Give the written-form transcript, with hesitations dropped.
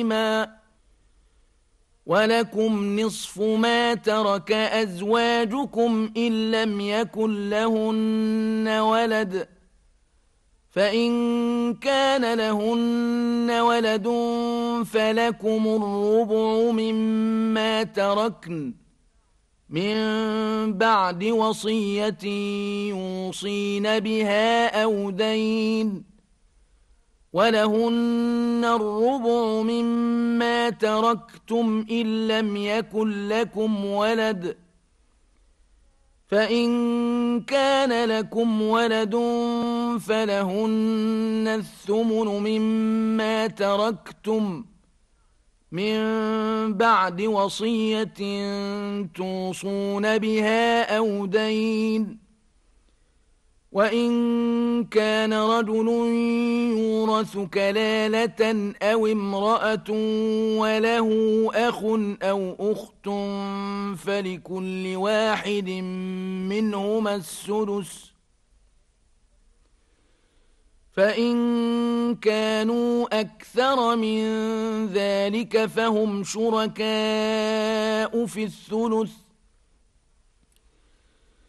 ولكم نصف ما ترك أزواجكم إن لم يكن لهن ولد فإن كان لهن ولد فلكم الربع مما تركن من بعد وصية يوصين بها أو دين ولهن الربع مما تركتم إن لم يكن لكم ولد فإن كان لكم ولد فلهن الثمن مما تركتم من بعد وصية توصون بها أو دين وإن كان رجل يورث كلالة أو امرأة وله أخ أو أخت فلكل واحد منهما السدس فإن كانوا أكثر من ذلك فهم شركاء في الثلث